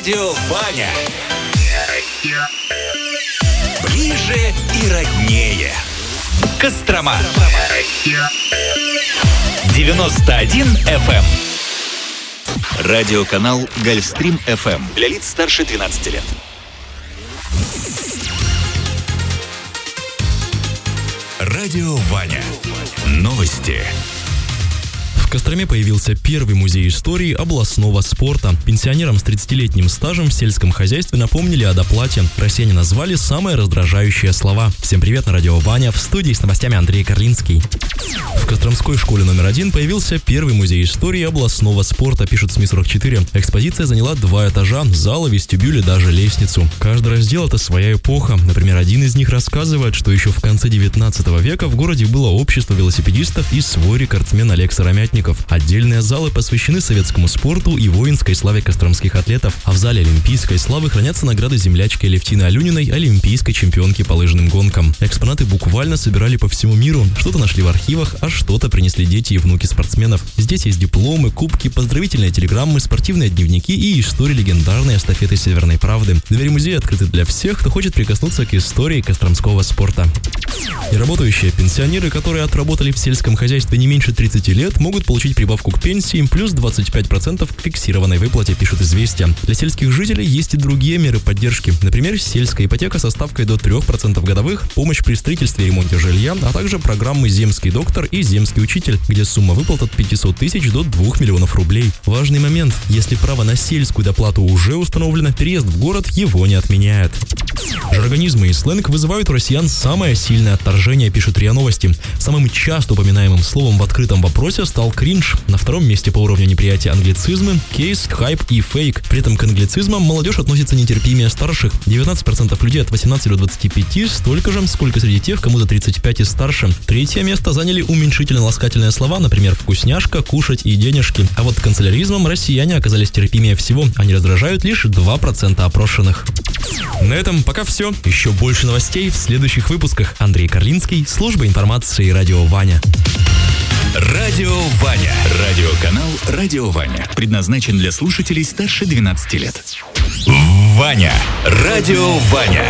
Радио Ваня. Ближе и роднее. Кострома. 91 FM. Радиоканал Гольфстрим FM. Для лиц старше 12 лет. Радио Ваня. Новости. В Костроме появился первый музей истории областного спорта. Пенсионерам с 30-летним стажем в сельском хозяйстве напомнили о доплате. Россияне назвали самые раздражающие слова. Всем привет, на радио Ваня. В студии с новостями Андрей Карлинский. В Костромской школе номер 1 появился первый музей истории областного спорта, пишет СМИ-44. Экспозиция заняла 2 этажа, залы, вестибюль и даже лестницу. Каждый раздел — это своя эпоха. Например, один из них рассказывает, что еще в конце 19 века в городе было общество велосипедистов и свой рекордсмен Олег Сыромятников. Отдельные залы посвящены советскому спорту и воинской славе костромских атлетов, а в зале олимпийской славы хранятся награды землячки Алевтины Алюниной, олимпийской чемпионки по лыжным гонкам. Экспонаты буквально собирали по всему миру. Что-то нашли в архивах, а что-то принесли дети и внуки спортсменов. Здесь есть дипломы, кубки, поздравительные телеграммы, спортивные дневники и истории легендарной эстафеты Северной Правды. Двери музея открыты для всех, кто хочет прикоснуться к истории костромского спорта. И работающие пенсионеры, которые отработали в сельском хозяйстве не меньше 30 лет, могут получить прибавку к пенсии плюс 25% к фиксированной выплате, пишут «Известия». Для сельских жителей есть и другие меры поддержки. Например, сельская ипотека со ставкой до 3% годовых, помощь при строительстве и ремонте жилья, а также программы «Земский доктор» и «Земский учитель», где сумма выплат от 500 тысяч до 2 миллионов рублей. Важный момент: если право на сельскую доплату уже установлено, переезд в город его не отменяет. Жаргонизмы и сленг вызывают у россиян самое сильное отторжение, пишут РИА Новости. Самым часто упоминаемым словом в открытом вопросе стал кринж. На втором месте по уровню неприятия англицизмы, кейс, хайп и фейк. При этом к англицизмам молодежь относится нетерпимее старших. 19% людей от 18 до 25, столько же, сколько среди тех, кому за 35 и старше. Третье место заняли уменьшительно-ласкательные слова, например, вкусняшка, кушать и денежки. А вот к канцеляризмам россияне оказались терпимее всего. Они раздражают лишь 2% опрошенных. На этом пока все. Еще больше новостей в следующих выпусках. Андрей Карлинский, служба информации «Радио Ваня». Радио Ваня. Радиоканал «Радио Ваня». Предназначен для слушателей старше 12 лет. Ваня. Радио Ваня.